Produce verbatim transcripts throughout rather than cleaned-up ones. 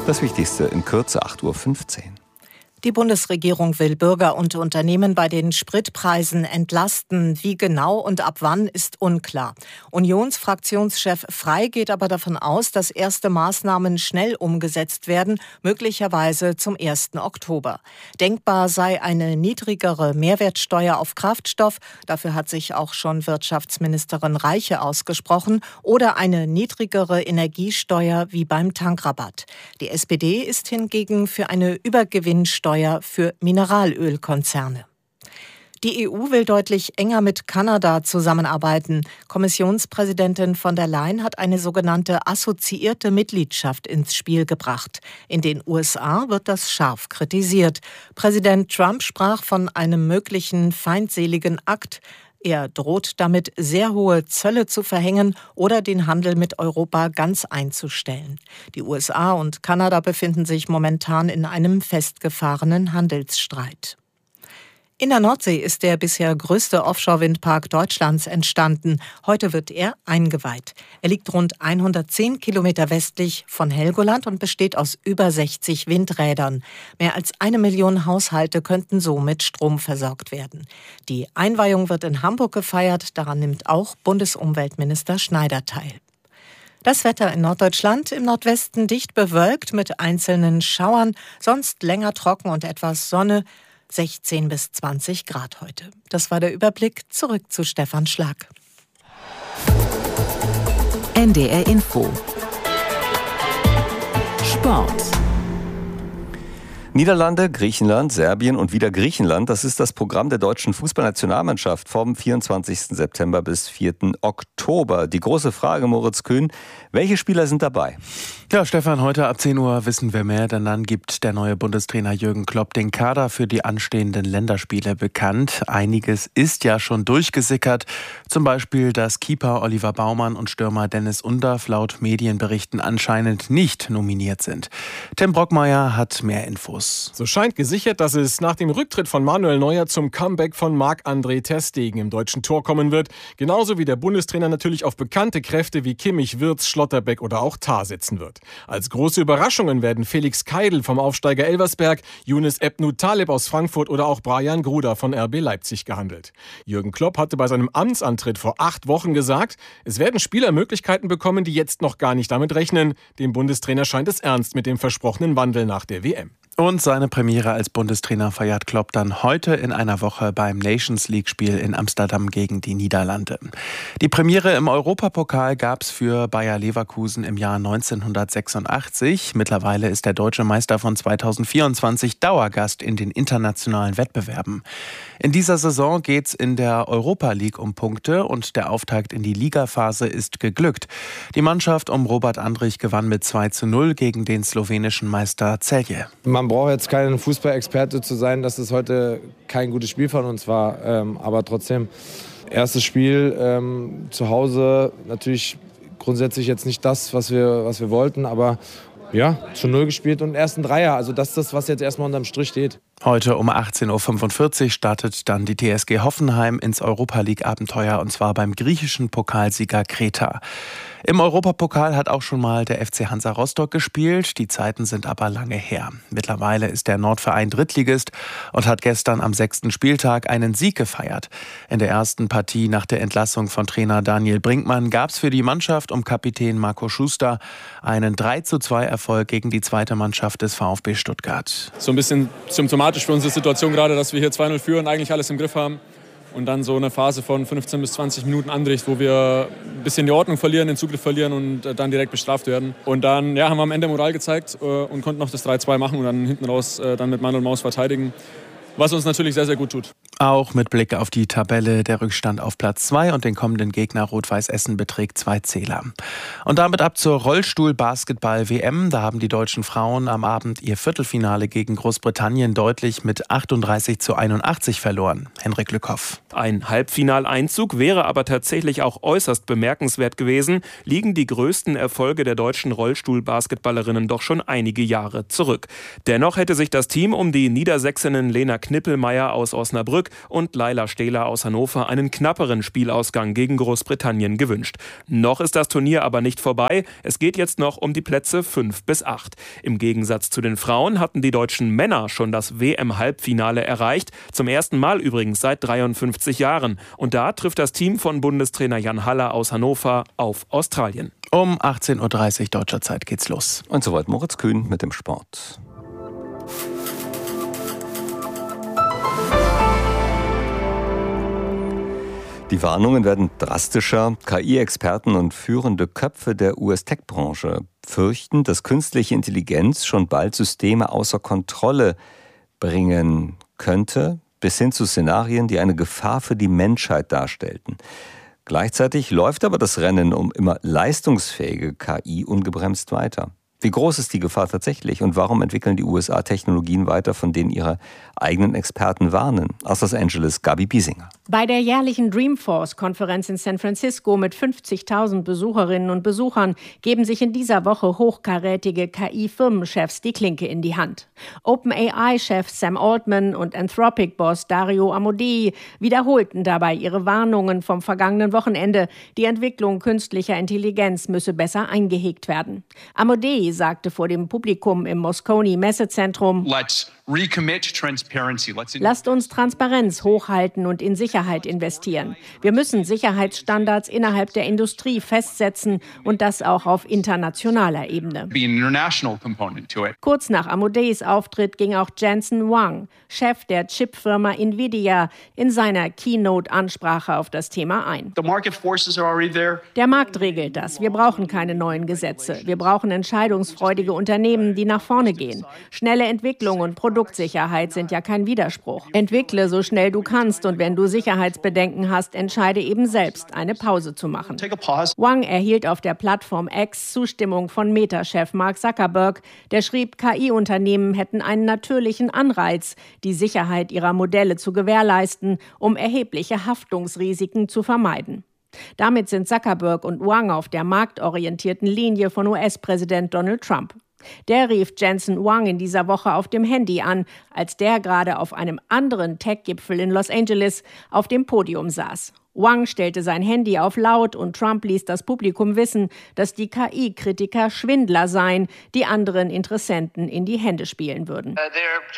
Das Wichtigste in Kürze, acht Uhr fünfzehn. Die Bundesregierung will Bürger und Unternehmen bei den Spritpreisen entlasten. Wie genau und ab wann ist unklar. Unionsfraktionschef Frey geht aber davon aus, dass erste Maßnahmen schnell umgesetzt werden, möglicherweise zum ersten Oktober. Denkbar sei eine niedrigere Mehrwertsteuer auf Kraftstoff, dafür hat sich auch schon Wirtschaftsministerin Reiche ausgesprochen, oder eine niedrigere Energiesteuer wie beim Tankrabatt. Die S P D ist hingegen für eine Übergewinnsteuer für Mineralölkonzerne. Die E U will deutlich enger mit Kanada zusammenarbeiten. Kommissionspräsidentin von der Leyen hat eine sogenannte assoziierte Mitgliedschaft ins Spiel gebracht. In den U S A wird das scharf kritisiert. Präsident Trump sprach von einem möglichen feindseligen Akt. Er droht damit, sehr hohe Zölle zu verhängen oder den Handel mit Europa ganz einzustellen. Die U S A und Kanada befinden sich momentan in einem festgefahrenen Handelsstreit. In der Nordsee ist der bisher größte Offshore-Windpark Deutschlands entstanden. Heute wird er eingeweiht. Er liegt rund hundertzehn Kilometer westlich von Helgoland und besteht aus über sechzig Windrädern. Mehr als eine Million Haushalte könnten so mit Strom versorgt werden. Die Einweihung wird in Hamburg gefeiert. Daran nimmt auch Bundesumweltminister Schneider teil. Das Wetter in Norddeutschland, im Nordwesten dicht bewölkt mit einzelnen Schauern, sonst länger trocken und etwas Sonne. sechzehn bis zwanzig Grad heute. Das war der Überblick. Zurück zu Stefan Schlag. N D R Info. Sport. Niederlande, Griechenland, Serbien und wieder Griechenland. Das ist das Programm der deutschen Fußballnationalmannschaft vom vierundzwanzigsten September bis vierten Oktober. Die große Frage, Moritz Kühn, welche Spieler sind dabei? Ja, Stefan, heute ab zehn Uhr wissen wir mehr, denn dann gibt der neue Bundestrainer Jürgen Klopp den Kader für die anstehenden Länderspiele bekannt. Einiges ist ja schon durchgesickert, zum Beispiel, dass Keeper Oliver Baumann und Stürmer Dennis Undaff laut Medienberichten anscheinend nicht nominiert sind. Tim Brockmeier hat mehr Infos. So scheint gesichert, dass es nach dem Rücktritt von Manuel Neuer zum Comeback von Marc-André ter Stegen im deutschen Tor kommen wird. Genauso wie der Bundestrainer natürlich auf bekannte Kräfte wie Kimmich, Wirtz, Schlotterbeck oder auch Tah setzen wird. Als große Überraschungen werden Felix Keidl vom Aufsteiger Elversberg, Younes Ebnou Taleb aus Frankfurt oder auch Brian Gruda von R B Leipzig gehandelt. Jürgen Klopp hatte bei seinem Amtsantritt vor acht Wochen gesagt, es werden Spieler Möglichkeiten bekommen, die jetzt noch gar nicht damit rechnen. Dem Bundestrainer scheint es ernst mit dem versprochenen Wandel nach der W M. Und seine Premiere als Bundestrainer feiert Klopp dann heute in einer Woche beim Nations-League-Spiel in Amsterdam gegen die Niederlande. Die Premiere im Europapokal gab es für Bayer Leverkusen im Jahr neunzehnhundertsechsundachtzig. Mittlerweile ist der deutsche Meister von zweitausendvierundzwanzig Dauergast in den internationalen Wettbewerben. In dieser Saison geht es in der Europa League um Punkte und der Auftakt in die Ligaphase ist geglückt. Die Mannschaft um Robert Andrich gewann mit zwei zu null gegen den slowenischen Meister Celje. Man braucht jetzt kein Fußballexperte zu sein, dass es heute kein gutes Spiel von uns war. Ähm, aber trotzdem, erstes Spiel ähm, zu Hause, natürlich grundsätzlich jetzt nicht das, was wir, was wir wollten. Aber ja, zu null gespielt und ersten Dreier. Also das ist das, was jetzt erstmal unterm Strich steht. Heute um achtzehn Uhr fünfundvierzig startet dann die T S G Hoffenheim ins Europa-League-Abenteuer und zwar beim griechischen Pokalsieger Kreta. Im Europapokal hat auch schon mal der F C Hansa Rostock gespielt, die Zeiten sind aber lange her. Mittlerweile ist der Nordverein Drittligist und hat gestern am sechsten Spieltag einen Sieg gefeiert. In der ersten Partie nach der Entlassung von Trainer Daniel Brinkmann gab es für die Mannschaft um Kapitän Marco Schuster einen drei zu zwei Erfolg gegen die zweite Mannschaft des VfB Stuttgart. So ein bisschen symptomatisch für unsere Situation gerade, dass wir hier zwei null führen, eigentlich alles im Griff haben. Und dann so eine Phase von fünfzehn bis zwanzig Minuten Anricht, wo wir ein bisschen die Ordnung verlieren, den Zugriff verlieren und dann direkt bestraft werden. Und dann ja, haben wir am Ende Moral gezeigt und konnten noch das drei zwei machen und dann hinten raus dann mit Mann und Maus verteidigen. Was uns natürlich sehr, sehr gut tut. Auch mit Blick auf die Tabelle, der Rückstand auf Platz zwei und den kommenden Gegner Rot-Weiß Essen beträgt zwei Zähler. Und damit ab zur Rollstuhl-Basketball-W M. Da haben die deutschen Frauen am Abend ihr Viertelfinale gegen Großbritannien deutlich mit achtunddreißig zu einundachtzig verloren. Henrik Lückhoff. Ein Halbfinaleinzug wäre aber tatsächlich auch äußerst bemerkenswert gewesen, liegen die größten Erfolge der deutschen Rollstuhl-Basketballerinnen doch schon einige Jahre zurück. Dennoch hätte sich das Team um die Niedersächsinnen Lena Knippelmeier aus Osnabrück und Laila Stehler aus Hannover einen knapperen Spielausgang gegen Großbritannien gewünscht. Noch ist das Turnier aber nicht vorbei. Es geht jetzt noch um die Plätze fünf bis acht. Im Gegensatz zu den Frauen hatten die deutschen Männer schon das W M-Halbfinale erreicht. Zum ersten Mal übrigens seit dreiundfünfzig Jahren. Und da trifft das Team von Bundestrainer Jan Haller aus Hannover auf Australien. Um achtzehn Uhr dreißig deutscher Zeit geht's los. Und soweit Moritz Kühn mit dem Sport. Die Warnungen werden drastischer. K I-Experten und führende Köpfe der U S-Tech-Branche fürchten, dass künstliche Intelligenz schon bald Systeme außer Kontrolle bringen könnte, bis hin zu Szenarien, die eine Gefahr für die Menschheit darstellten. Gleichzeitig läuft aber das Rennen um immer leistungsfähige K I ungebremst weiter. Wie groß ist die Gefahr tatsächlich und warum entwickeln die U S A Technologien weiter, von denen ihre eigenen Experten warnen? Aus Los Angeles, Gabi Biesinger. Bei der jährlichen Dreamforce-Konferenz in San Francisco mit fünfzigtausend Besucherinnen und Besuchern geben sich in dieser Woche hochkarätige K I-Firmenchefs die Klinke in die Hand. OpenAI-Chef Sam Altman und Anthropic-Boss Dario Amodei wiederholten dabei ihre Warnungen vom vergangenen Wochenende. Die Entwicklung künstlicher Intelligenz müsse besser eingehegt werden. Amodei sagte vor dem Publikum im Moscone Messezentrum: Lasst uns Transparenz hochhalten und in Sicherheit investieren. Wir müssen Sicherheitsstandards innerhalb der Industrie festsetzen und das auch auf internationaler Ebene. Kurz nach Amodeis Auftritt ging auch Jensen Huang, Chef der Chipfirma Nvidia, in seiner Keynote-Ansprache auf das Thema ein. Der Markt regelt das. Wir brauchen keine neuen Gesetze. Wir brauchen entscheidungsfreudige Unternehmen, die nach vorne gehen. Schnelle Entwicklung und Produktsicherheit sind ja kein Widerspruch. Entwickle so schnell du kannst und wenn du Sicherheitsbedenken hast, entscheide eben selbst, eine Pause zu machen. Huang erhielt auf der Plattform X Zustimmung von Meta-Chef Mark Zuckerberg. Der schrieb, K I-Unternehmen hätten einen natürlichen Anreiz, die Sicherheit ihrer Modelle zu gewährleisten, um erhebliche Haftungsrisiken zu vermeiden. Damit sind Zuckerberg und Huang auf der marktorientierten Linie von U S-Präsident Donald Trump. Der rief Jensen Huang in dieser Woche auf dem Handy an, als der gerade auf einem anderen Tech-Gipfel in Los Angeles auf dem Podium saß. Huang stellte sein Handy auf laut und Trump ließ das Publikum wissen, dass die K I-Kritiker Schwindler seien, die anderen Interessenten in die Hände spielen würden. Uh,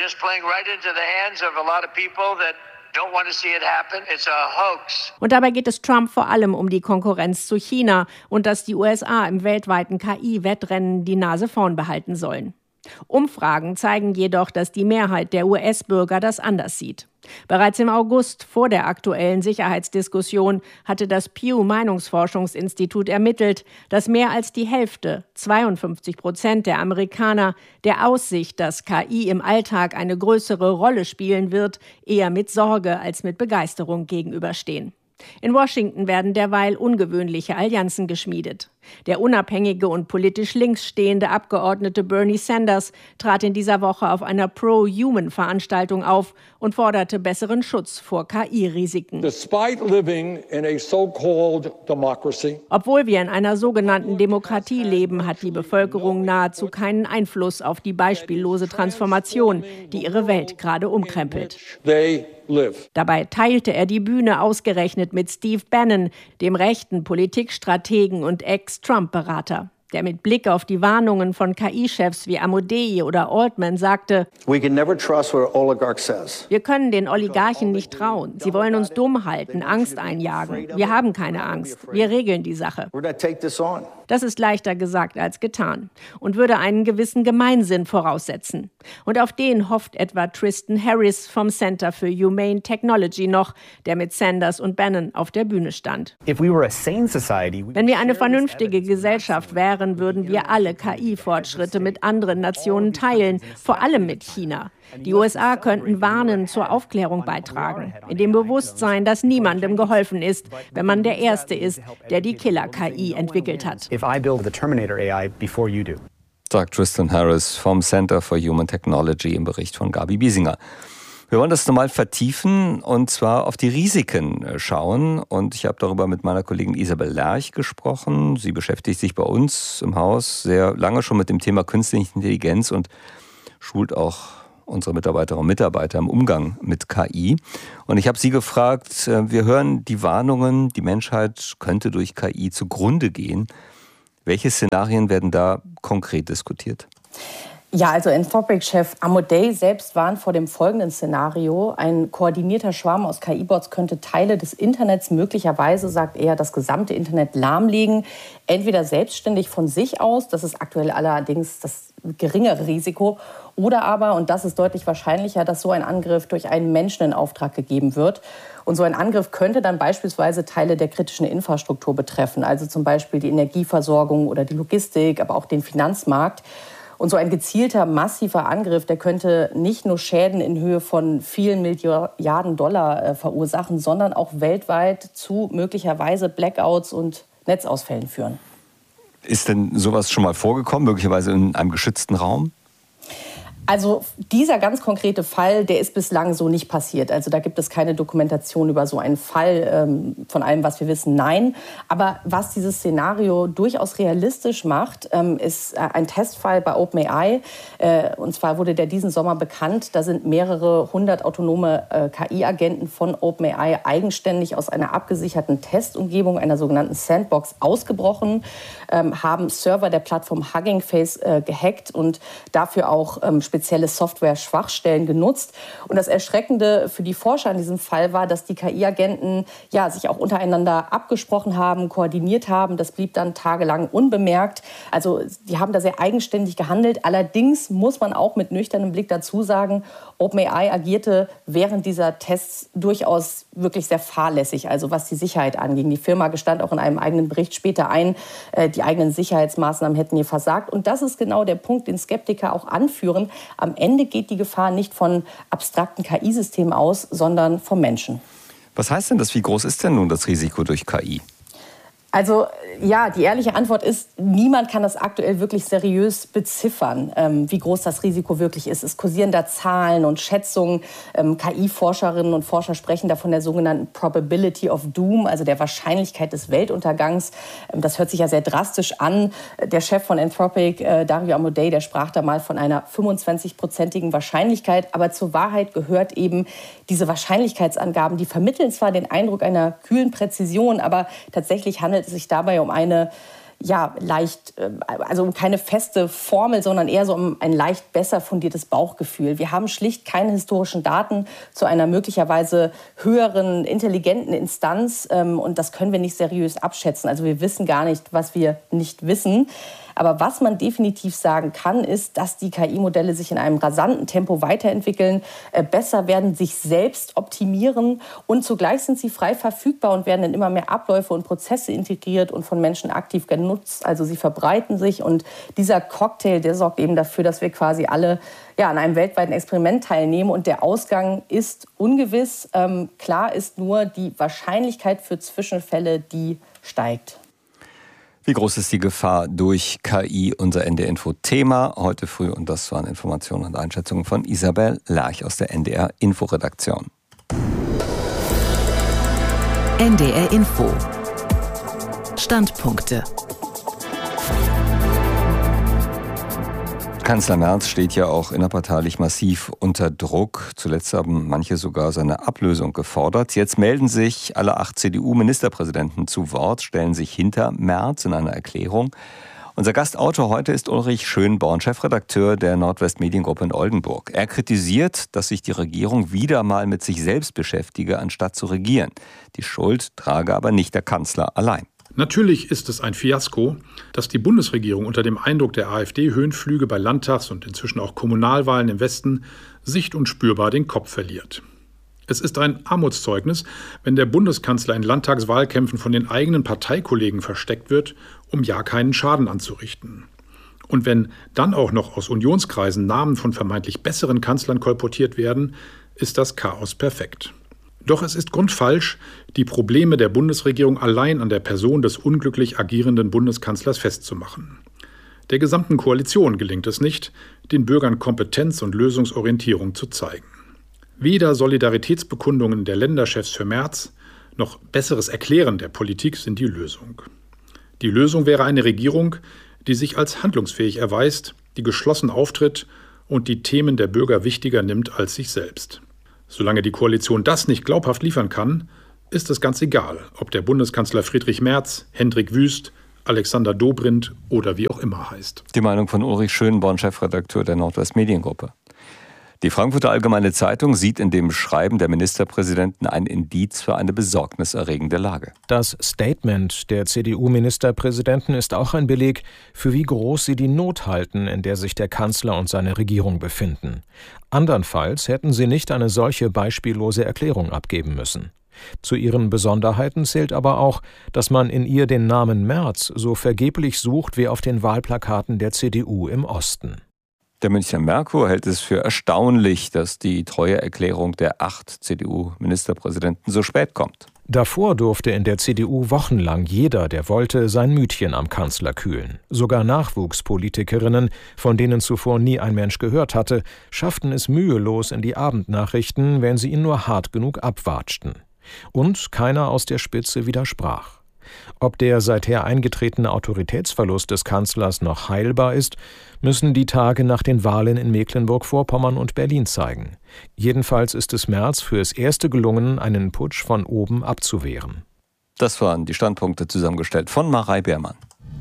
Und dabei geht es Trump vor allem um die Konkurrenz zu China und dass die U S A im weltweiten K I-Wettrennen die Nase vorn behalten sollen. Umfragen zeigen jedoch, dass die Mehrheit der U S-Bürger das anders sieht. Bereits im August, vor der aktuellen Sicherheitsdiskussion, hatte das Pew-Meinungsforschungsinstitut ermittelt, dass mehr als die Hälfte, zweiundfünfzig Prozent der Amerikaner, der Aussicht, dass K I im Alltag eine größere Rolle spielen wird, eher mit Sorge als mit Begeisterung gegenüberstehen. In Washington werden derweil ungewöhnliche Allianzen geschmiedet. Der unabhängige und politisch links stehende Abgeordnete Bernie Sanders trat in dieser Woche auf einer Pro-Human-Veranstaltung auf und forderte besseren Schutz vor K I-Risiken. Obwohl wir in einer sogenannten Demokratie leben, hat die Bevölkerung nahezu keinen Einfluss auf die beispiellose Transformation, die ihre Welt gerade umkrempelt. Dabei teilte er die Bühne ausgerechnet mit Steve Bannon, dem rechten Politikstrategen und Ex-Trump-Berater, der mit Blick auf die Warnungen von K I-Chefs wie Amodei oder Altman sagte: Wir können den Oligarchen nicht trauen. Sie wollen uns dumm halten, Angst einjagen. Wir haben keine Angst. Wir regeln die Sache. Das ist leichter gesagt als getan und würde einen gewissen Gemeinsinn voraussetzen. Und auf den hofft etwa Tristan Harris vom Center for Humane Technology noch, der mit Sanders und Bannon auf der Bühne stand. Wenn wir eine vernünftige Gesellschaft wären, würden wir alle K I-Fortschritte mit anderen Nationen teilen, vor allem mit China. Die U S A könnten warnen, zur Aufklärung beitragen, in dem Bewusstsein, dass niemandem geholfen ist, wenn man der Erste ist, der die Killer-K I entwickelt hat. Sagt Tristan Harris vom Center for Human Technology im Bericht von Gabi Biesinger. Wir wollen das nochmal vertiefen und zwar auf die Risiken schauen. Und ich habe darüber mit meiner Kollegin Isabel Lerch gesprochen. Sie beschäftigt sich bei uns im Haus sehr lange schon mit dem Thema künstliche Intelligenz und schult auch unsere Mitarbeiterinnen und Mitarbeiter im Umgang mit K I. Und ich habe Sie gefragt, wir hören die Warnungen, die Menschheit könnte durch K I zugrunde gehen. Welche Szenarien werden da konkret diskutiert? Ja, also Anthropic-Chef Amodei selbst warnt vor dem folgenden Szenario. Ein koordinierter Schwarm aus K I-Bots könnte Teile des Internets möglicherweise, sagt er, das gesamte Internet lahmlegen. Entweder selbstständig von sich aus, das ist aktuell allerdings das geringere Risiko, oder aber, und das ist deutlich wahrscheinlicher, dass so ein Angriff durch einen Menschen in Auftrag gegeben wird. Und so ein Angriff könnte dann beispielsweise Teile der kritischen Infrastruktur betreffen, also zum Beispiel die Energieversorgung oder die Logistik, aber auch den Finanzmarkt. Und so ein gezielter, massiver Angriff, der könnte nicht nur Schäden in Höhe von vielen Milliarden Dollar äh, verursachen, sondern auch weltweit zu möglicherweise Blackouts und Netzausfällen führen. Ist denn sowas schon mal vorgekommen, möglicherweise in einem geschützten Raum? Also dieser ganz konkrete Fall, der ist bislang so nicht passiert. Also da gibt es keine Dokumentation über so einen Fall, ähm, von allem, was wir wissen, nein. Aber was dieses Szenario durchaus realistisch macht, ähm, ist ein Testfall bei OpenAI. Äh, und zwar wurde der diesen Sommer bekannt. Da sind mehrere hundert autonome äh, K I-Agenten von OpenAI eigenständig aus einer abgesicherten Testumgebung, einer sogenannten Sandbox, ausgebrochen, ähm, haben Server der Plattform Hugging Face äh, gehackt und dafür auch ähm, spezielle Software-Schwachstellen genutzt. Und das Erschreckende für die Forscher in diesem Fall war, dass die K I-Agenten ja, sich auch untereinander abgesprochen haben, koordiniert haben. Das blieb dann tagelang unbemerkt. Also die haben da sehr eigenständig gehandelt. Allerdings muss man auch mit nüchternem Blick dazu sagen, OpenAI agierte während dieser Tests durchaus wirklich sehr fahrlässig, also was die Sicherheit anging. Die Firma gestand auch in einem eigenen Bericht später ein, die eigenen Sicherheitsmaßnahmen hätten hier versagt. Und das ist genau der Punkt, den Skeptiker auch anführen. Am Ende geht die Gefahr nicht von abstrakten K I-Systemen aus, sondern vom Menschen. Was heißt denn das? Wie groß ist denn nun das Risiko durch K I? Also ja, die ehrliche Antwort ist, niemand kann das aktuell wirklich seriös beziffern, ähm, wie groß das Risiko wirklich ist. Es kursieren da Zahlen und Schätzungen. Ähm, K I-Forscherinnen und Forscher sprechen da von der sogenannten Probability of Doom, also der Wahrscheinlichkeit des Weltuntergangs. Ähm, das hört sich ja sehr drastisch an. Der Chef von Anthropic, äh, Dario Amodei, der sprach da mal von einer fünfundzwanzig-prozentigen Wahrscheinlichkeit. Aber zur Wahrheit gehört eben, diese Wahrscheinlichkeitsangaben, die vermitteln zwar den Eindruck einer kühlen Präzision, aber tatsächlich handelt es sich dabei um eine, ja, leicht, also um keine feste Formel, sondern eher so um ein leicht besser fundiertes Bauchgefühl. Wir haben schlicht keine historischen Daten zu einer möglicherweise höheren, intelligenten Instanz, und das können wir nicht seriös abschätzen. Also wir wissen gar nicht, was wir nicht wissen. Aber was man definitiv sagen kann, ist, dass die K I-Modelle sich in einem rasanten Tempo weiterentwickeln, äh, besser werden, sich selbst optimieren und zugleich sind sie frei verfügbar und werden in immer mehr Abläufe und Prozesse integriert und von Menschen aktiv genutzt. Also sie verbreiten sich und dieser Cocktail, der sorgt eben dafür, dass wir quasi alle ja, an einem weltweiten Experiment teilnehmen und der Ausgang ist ungewiss. Ähm, klar ist nur, die Wahrscheinlichkeit für Zwischenfälle, die steigt. Wie groß ist die Gefahr durch K I? Unser N D R-Info-Thema heute früh. Und das waren Informationen und Einschätzungen von Isabel Lerch aus der N D R-Info-Redaktion. N D R-Info. Standpunkte. Kanzler Merz steht ja auch innerparteilich massiv unter Druck. Zuletzt haben manche sogar seine Ablösung gefordert. Jetzt melden sich alle acht C D U-Ministerpräsidenten zu Wort, stellen sich hinter Merz in einer Erklärung. Unser Gastautor heute ist Ulrich Schönborn, Chefredakteur der Nordwest Mediengruppe in Oldenburg. Er kritisiert, dass sich die Regierung wieder mal mit sich selbst beschäftige, anstatt zu regieren. Die Schuld trage aber nicht der Kanzler allein. Natürlich ist es ein Fiasko, dass die Bundesregierung unter dem Eindruck der AfD-Höhenflüge bei Landtags- und inzwischen auch Kommunalwahlen im Westen sicht- und spürbar den Kopf verliert. Es ist ein Armutszeugnis, wenn der Bundeskanzler in Landtagswahlkämpfen von den eigenen Parteikollegen versteckt wird, um ja keinen Schaden anzurichten. Und wenn dann auch noch aus Unionskreisen Namen von vermeintlich besseren Kanzlern kolportiert werden, ist das Chaos perfekt. Doch es ist grundfalsch, die Probleme der Bundesregierung allein an der Person des unglücklich agierenden Bundeskanzlers festzumachen. Der gesamten Koalition gelingt es nicht, den Bürgern Kompetenz und Lösungsorientierung zu zeigen. Weder Solidaritätsbekundungen der Länderchefs für Merz noch besseres Erklären der Politik sind die Lösung. Die Lösung wäre eine Regierung, die sich als handlungsfähig erweist, die geschlossen auftritt und die Themen der Bürger wichtiger nimmt als sich selbst. Solange die Koalition das nicht glaubhaft liefern kann, ist es ganz egal, ob der Bundeskanzler Friedrich Merz, Hendrik Wüst, Alexander Dobrindt oder wie auch immer heißt. Die Meinung von Ulrich Schönborn, Chefredakteur der Nordwest Mediengruppe. Die Frankfurter Allgemeine Zeitung sieht in dem Schreiben der Ministerpräsidenten ein Indiz für eine besorgniserregende Lage. Das Statement der C D U-Ministerpräsidenten ist auch ein Beleg, für wie groß sie die Not halten, in der sich der Kanzler und seine Regierung befinden. Andernfalls hätten sie nicht eine solche beispiellose Erklärung abgeben müssen. Zu ihren Besonderheiten zählt aber auch, dass man in ihr den Namen Merz so vergeblich sucht wie auf den Wahlplakaten der C D U im Osten. Der Münchner Merkur hält es für erstaunlich, dass die Treueerklärung der acht C D U-Ministerpräsidenten so spät kommt. Davor durfte in der C D U wochenlang jeder, der wollte, sein Mütchen am Kanzler kühlen. Sogar Nachwuchspolitikerinnen, von denen zuvor nie ein Mensch gehört hatte, schafften es mühelos in die Abendnachrichten, wenn sie ihn nur hart genug abwatschten. Und keiner aus der Spitze widersprach. Ob der seither eingetretene Autoritätsverlust des Kanzlers noch heilbar ist, müssen die Tage nach den Wahlen in Mecklenburg-Vorpommern und Berlin zeigen. Jedenfalls ist es Merz fürs Erste gelungen, einen Putsch von oben abzuwehren. Das waren die Standpunkte zusammengestellt von Marei Beermann.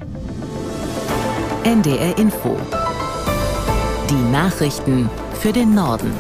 N D R Info. Die Nachrichten für den Norden.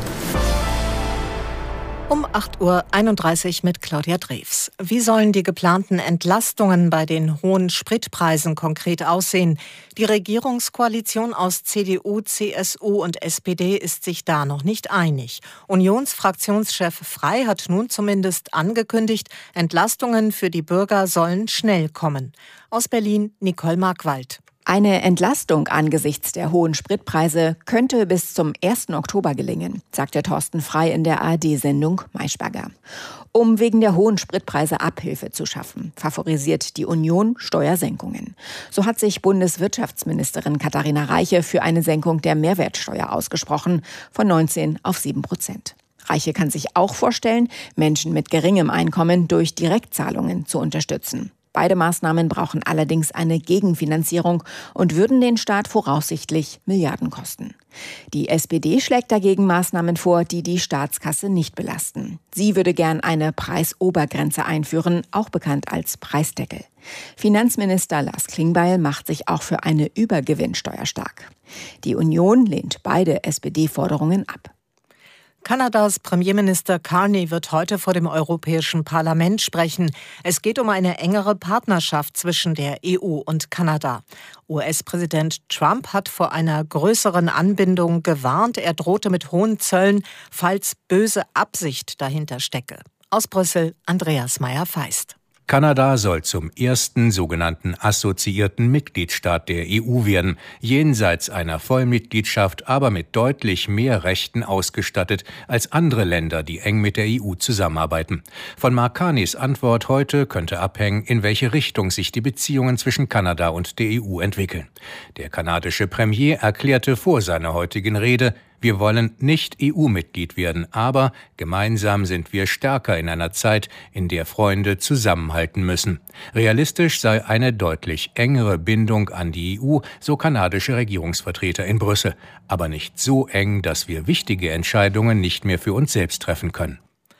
Um acht Uhr einunddreißig mit Claudia Drews. Wie sollen die geplanten Entlastungen bei den hohen Spritpreisen konkret aussehen? Die Regierungskoalition aus C D U, C S U und S P D ist sich da noch nicht einig. Unionsfraktionschef Frey hat nun zumindest angekündigt, Entlastungen für die Bürger sollen schnell kommen. Aus Berlin Nicole Markwald. Eine Entlastung angesichts der hohen Spritpreise könnte bis zum ersten Oktober gelingen, sagte Thorsten Frey in der A R D-Sendung Maischberger. Um wegen der hohen Spritpreise Abhilfe zu schaffen, favorisiert die Union Steuersenkungen. So hat sich Bundeswirtschaftsministerin Katharina Reiche für eine Senkung der Mehrwertsteuer ausgesprochen, von neunzehn auf sieben Prozent. Reiche kann sich auch vorstellen, Menschen mit geringem Einkommen durch Direktzahlungen zu unterstützen. Beide Maßnahmen brauchen allerdings eine Gegenfinanzierung und würden den Staat voraussichtlich Milliarden kosten. Die S P D schlägt dagegen Maßnahmen vor, die die Staatskasse nicht belasten. Sie würde gern eine Preisobergrenze einführen, auch bekannt als Preisdeckel. Finanzminister Lars Klingbeil macht sich auch für eine Übergewinnsteuer stark. Die Union lehnt beide S P D-Forderungen ab. Kanadas Premierminister Carney wird heute vor dem Europäischen Parlament sprechen. Es geht um eine engere Partnerschaft zwischen der E U und Kanada. U S-Präsident Trump hat vor einer größeren Anbindung gewarnt. Er drohte mit hohen Zöllen, falls böse Absicht dahinter stecke. Aus Brüssel Andreas Meyer-Feist. Kanada soll zum ersten sogenannten assoziierten Mitgliedstaat der E U werden, jenseits einer Vollmitgliedschaft, aber mit deutlich mehr Rechten ausgestattet als andere Länder, die eng mit der E U zusammenarbeiten. Von Mark Carneys Antwort heute könnte abhängen, in welche Richtung sich die Beziehungen zwischen Kanada und der E U entwickeln. Der kanadische Premier erklärte vor seiner heutigen Rede, wir wollen nicht E U-Mitglied werden, aber gemeinsam sind wir stärker in einer Zeit, in der Freunde zusammenhalten müssen. Realistisch sei eine deutlich engere Bindung an die E U, so kanadische Regierungsvertreter in Brüssel, aber nicht so eng, dass wir wichtige Entscheidungen nicht mehr für uns selbst treffen können.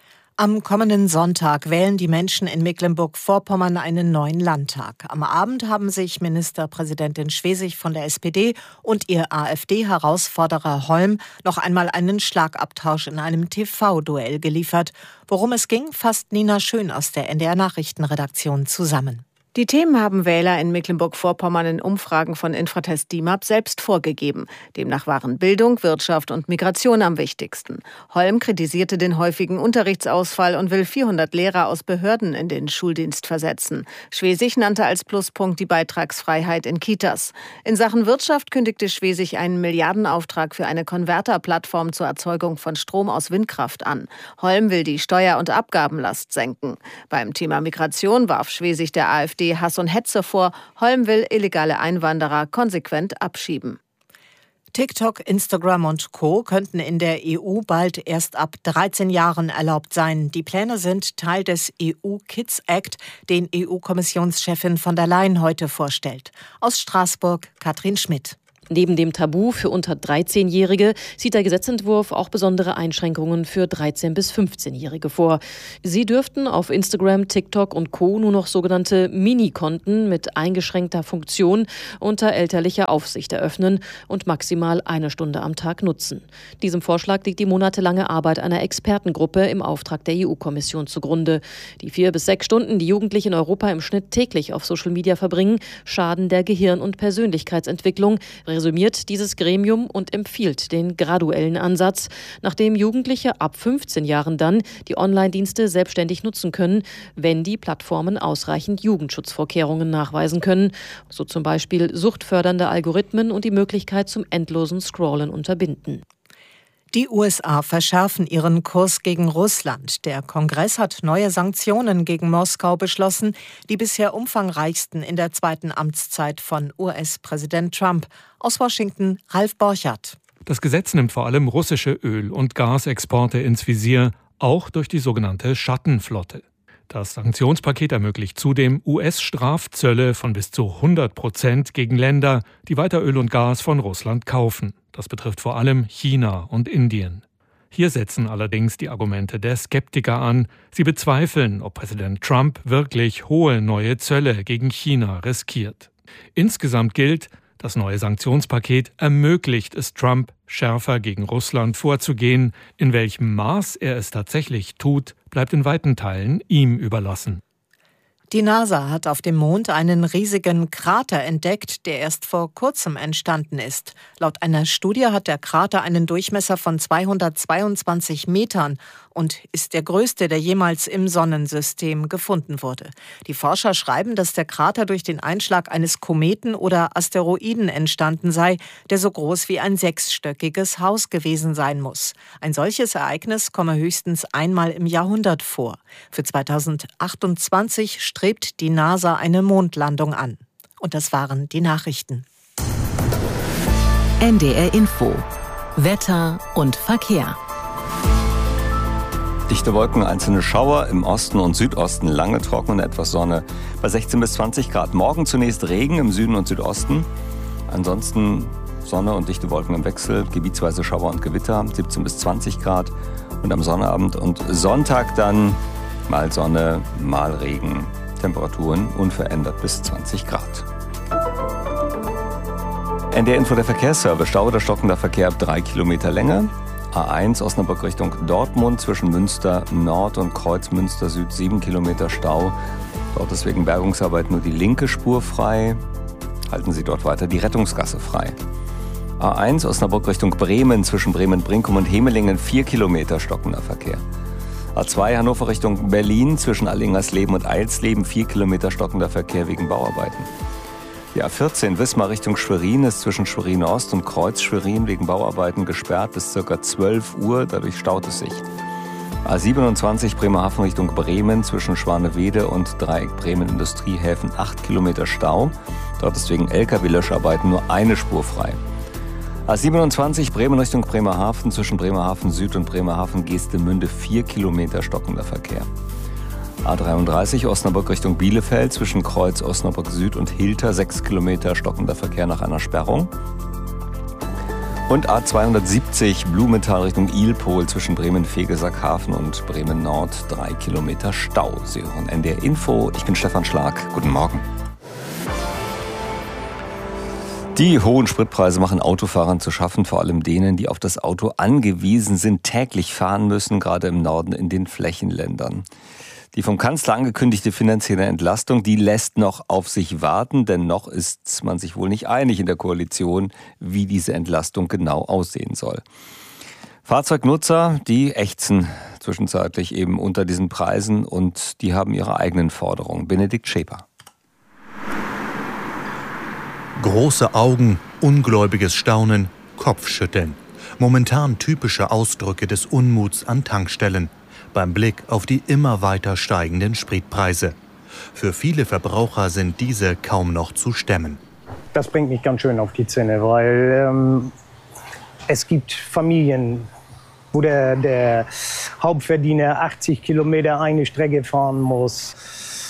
Am kommenden Sonntag wählen die Menschen in Mecklenburg-Vorpommern einen neuen Landtag. Am Abend haben sich Ministerpräsidentin Schwesig von der S P D und ihr AfD-Herausforderer Holm noch einmal einen Schlagabtausch in einem T V-Duell geliefert. Worum es ging, fasst Nina Schön aus der N D R-Nachrichtenredaktion zusammen. Die Themen haben Wähler in Mecklenburg-Vorpommern in Umfragen von Infratest D I M A P selbst vorgegeben. Demnach waren Bildung, Wirtschaft und Migration am wichtigsten. Holm kritisierte den häufigen Unterrichtsausfall und will vierhundert Lehrer aus Behörden in den Schuldienst versetzen. Schwesig nannte als Pluspunkt die Beitragsfreiheit in Kitas. In Sachen Wirtschaft kündigte Schwesig einen Milliardenauftrag für eine Konverterplattform zur Erzeugung von Strom aus Windkraft an. Holm will die Steuer- und Abgabenlast senken. Beim Thema Migration warf Schwesig der AfD Hass und Hetze vor. Holm will illegale Einwanderer konsequent abschieben. TikTok, Instagram und Co. könnten in der E U bald erst ab dreizehn Jahren erlaubt sein. Die Pläne sind Teil des E U Kids Act, den E U-Kommissionschefin von der Leyen heute vorstellt. Aus Straßburg Katrin Schmidt. Neben dem Tabu für unter dreizehnjährige sieht der Gesetzentwurf auch besondere Einschränkungen für dreizehn- bis fünfzehnjährige vor. Sie dürften auf Instagram, TikTok und Co. nur noch sogenannte Mini-Konten mit eingeschränkter Funktion unter elterlicher Aufsicht eröffnen und maximal eine Stunde am Tag nutzen. Diesem Vorschlag liegt die monatelange Arbeit einer Expertengruppe im Auftrag der E U-Kommission zugrunde. Die vier bis sechs Stunden, die Jugendliche in Europa im Schnitt täglich auf Social Media verbringen, schaden der Gehirn- und Persönlichkeitsentwicklung, resümiert dieses Gremium und empfiehlt den graduellen Ansatz, nachdem Jugendliche ab fünfzehn Jahren dann die Online-Dienste selbstständig nutzen können, wenn die Plattformen ausreichend Jugendschutzvorkehrungen nachweisen können, so zum Beispiel suchtfördernde Algorithmen und die Möglichkeit zum endlosen Scrollen unterbinden. Die U S A verschärfen ihren Kurs gegen Russland. Der Kongress hat neue Sanktionen gegen Moskau beschlossen, die bisher umfangreichsten in der zweiten Amtszeit von U S-Präsident Trump. Aus Washington, Ralf Borchardt. Das Gesetz nimmt vor allem russische Öl- und Gasexporte ins Visier, auch durch die sogenannte Schattenflotte. Das Sanktionspaket ermöglicht zudem U S-Strafzölle von bis zu hundert Prozent gegen Länder, die weiter Öl und Gas von Russland kaufen. Das betrifft vor allem China und Indien. Hier setzen allerdings die Argumente der Skeptiker an. Sie bezweifeln, ob Präsident Trump wirklich hohe neue Zölle gegen China riskiert. Insgesamt gilt, das neue Sanktionspaket ermöglicht es Trump, schärfer gegen Russland vorzugehen. In welchem Maß er es tatsächlich tut, bleibt in weiten Teilen ihm überlassen. Die NASA hat auf dem Mond einen riesigen Krater entdeckt, der erst vor kurzem entstanden ist. Laut einer Studie hat der Krater einen Durchmesser von zweihundertzweiundzwanzig Metern und ist der größte, der jemals im Sonnensystem gefunden wurde. Die Forscher schreiben, dass der Krater durch den Einschlag eines Kometen oder Asteroiden entstanden sei, der so groß wie ein sechsstöckiges Haus gewesen sein muss. Ein solches Ereignis komme höchstens einmal im Jahrhundert vor. Für zweitausendachtundzwanzig strebt die NASA eine Mondlandung an. Und das waren die Nachrichten. N D R Info. Wetter und Verkehr. Dichte Wolken, einzelne Schauer, im Osten und Südosten lange trocken und etwas Sonne. Bei sechzehn bis zwanzig Grad. Morgen zunächst Regen im Süden und Südosten. Ansonsten Sonne und dichte Wolken im Wechsel, gebietsweise Schauer und Gewitter, siebzehn bis zwanzig Grad. Und am Sonnabend und Sonntag dann mal Sonne, mal Regen. Temperaturen unverändert bis zwanzig Grad. N D R Info, der Verkehrsservice. Stau oder stockender Verkehr ab drei Kilometer Länge. A eins Osnabrück Richtung Dortmund zwischen Münster Nord und Kreuz Münster Süd sieben Kilometer Stau. Dort ist wegen Bergungsarbeit nur die linke Spur frei. Halten Sie dort weiter die Rettungsgasse frei. A eins Osnabrück Richtung Bremen zwischen Bremen-Brinkum und Hemelingen vier Kilometer stockender Verkehr. A zwei Hannover Richtung Berlin zwischen Allingersleben und Eilsleben vier Kilometer stockender Verkehr wegen Bauarbeiten. Die A vierzehn Wismar Richtung Schwerin ist zwischen Schwerin Ost und Kreuz Schwerin wegen Bauarbeiten gesperrt bis ca. zwölf Uhr, dadurch staut es sich. A siebenundzwanzig Bremerhaven Richtung Bremen zwischen Schwanewede und Dreieck Bremen Industriehäfen acht Kilometer Stau. Dort ist wegen L K W-Löscharbeiten nur eine Spur frei. A siebenundzwanzig Bremen Richtung Bremerhaven zwischen Bremerhaven Süd und Bremerhaven Geestemünde vier Kilometer stockender Verkehr. A dreiunddreißig Osnabrück Richtung Bielefeld zwischen Kreuz Osnabrück Süd und Hilter sechs Kilometer stockender Verkehr nach einer Sperrung. Und A zweihundertsiebzig Blumenthal Richtung Ilpol zwischen Bremen-Vegesackhafen und Bremen Nord drei Kilometer Stau. Sie hören N D R Info, ich bin Stefan Schlag. Guten Morgen. Die hohen Spritpreise machen Autofahrern zu schaffen, vor allem denen, die auf das Auto angewiesen sind, täglich fahren müssen, gerade im Norden in den Flächenländern. Die vom Kanzler angekündigte finanzielle Entlastung, die lässt noch auf sich warten, denn noch ist man sich wohl nicht einig in der Koalition, wie diese Entlastung genau aussehen soll. Fahrzeugnutzer, die ächzen zwischenzeitlich eben unter diesen Preisen und die haben ihre eigenen Forderungen. Benedikt Schäper. Große Augen, ungläubiges Staunen, Kopfschütteln. Momentan typische Ausdrücke des Unmuts an Tankstellen. Beim Blick auf die immer weiter steigenden Spritpreise. Für viele Verbraucher sind diese kaum noch zu stemmen. Das bringt mich ganz schön auf die Zinne, weil ähm, es gibt Familien, wo der, der Hauptverdiener achtzig Kilometer eine Strecke fahren muss.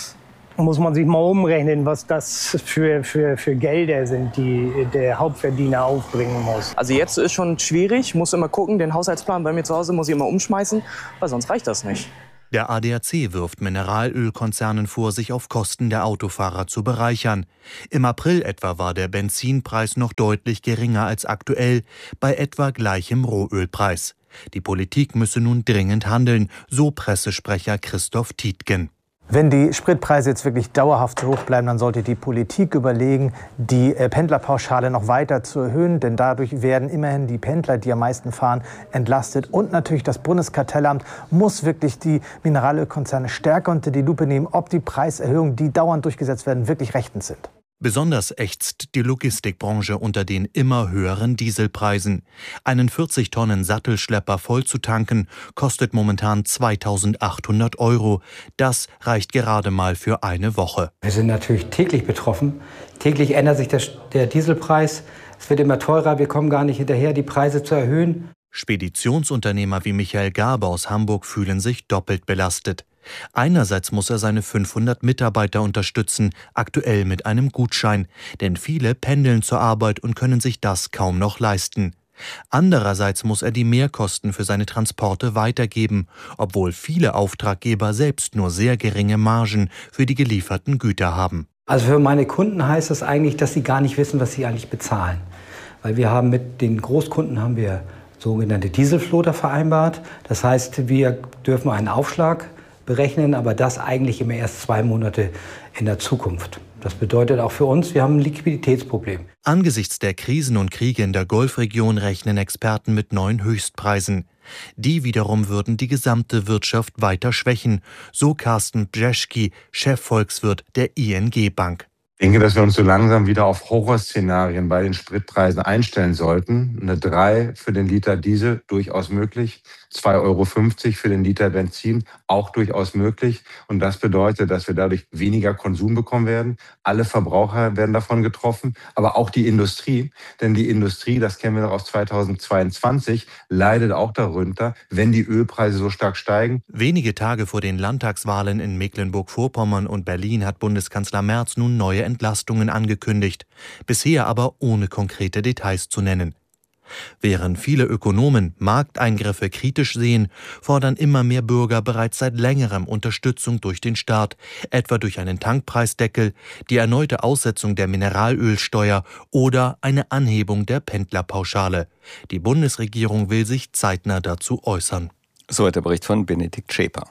muss man sich mal umrechnen, was das für, für, für Gelder sind, die der Hauptverdiener aufbringen muss. Also jetzt ist schon schwierig, muss immer gucken, den Haushaltsplan bei mir zu Hause muss ich immer umschmeißen, weil sonst reicht das nicht. Der A D A C wirft Mineralölkonzernen vor, sich auf Kosten der Autofahrer zu bereichern. Im April etwa war der Benzinpreis noch deutlich geringer als aktuell, bei etwa gleichem Rohölpreis. Die Politik müsse nun dringend handeln, so Pressesprecher Christoph Tietgen. Wenn die Spritpreise jetzt wirklich dauerhaft so hoch bleiben, dann sollte die Politik überlegen, die Pendlerpauschale noch weiter zu erhöhen. Denn dadurch werden immerhin die Pendler, die am meisten fahren, entlastet. Und natürlich das Bundeskartellamt muss wirklich die Mineralölkonzerne stärker unter die Lupe nehmen, ob die Preiserhöhungen, die dauernd durchgesetzt werden, wirklich rechtens sind. Besonders ächzt die Logistikbranche unter den immer höheren Dieselpreisen. Einen vierzig Tonnen Sattelschlepper voll zu tanken, kostet momentan zweitausendachthundert Euro. Das reicht gerade mal für eine Woche. Wir sind natürlich täglich betroffen. Täglich ändert sich der, der Dieselpreis. Es wird immer teurer. Wir kommen gar nicht hinterher, die Preise zu erhöhen. Speditionsunternehmer wie Michael Garbe aus Hamburg fühlen sich doppelt belastet. Einerseits muss er seine fünfhundert Mitarbeiter unterstützen, aktuell mit einem Gutschein, denn viele pendeln zur Arbeit und können sich das kaum noch leisten. Andererseits muss er die Mehrkosten für seine Transporte weitergeben, obwohl viele Auftraggeber selbst nur sehr geringe Margen für die gelieferten Güter haben. Also für meine Kunden heißt das eigentlich, dass sie gar nicht wissen, was sie eigentlich bezahlen. Weil wir haben mit den Großkunden haben wir sogenannte Dieselfloater vereinbart. Das heißt, wir dürfen einen Aufschlag berechnen, aber das eigentlich immer erst zwei Monate in der Zukunft. Das bedeutet auch für uns, wir haben ein Liquiditätsproblem. Angesichts der Krisen und Kriege in der Golfregion rechnen Experten mit neuen Höchstpreisen. Die wiederum würden die gesamte Wirtschaft weiter schwächen, so Carsten Brzeski, Chefvolkswirt der I N G Bank. Ich denke, dass wir uns so langsam wieder auf Horrorszenarien bei den Spritpreisen einstellen sollten. Eine drei für den Liter Diesel, durchaus möglich. zwei Euro fünfzig für den Liter Benzin, auch durchaus möglich. Und das bedeutet, dass wir dadurch weniger Konsum bekommen werden. Alle Verbraucher werden davon getroffen, aber auch die Industrie. Denn die Industrie, das kennen wir noch aus zweitausendzweiundzwanzig, leidet auch darunter, wenn die Ölpreise so stark steigen. Wenige Tage vor den Landtagswahlen in Mecklenburg-Vorpommern und Berlin hat Bundeskanzler Merz nun neue Entlastungen angekündigt, bisher aber ohne konkrete Details zu nennen. Während viele Ökonomen Markteingriffe kritisch sehen, fordern immer mehr Bürger bereits seit längerem Unterstützung durch den Staat, etwa durch einen Tankpreisdeckel, die erneute Aussetzung der Mineralölsteuer oder eine Anhebung der Pendlerpauschale. Die Bundesregierung will sich zeitnah dazu äußern. So der Bericht von Benedikt Schäper.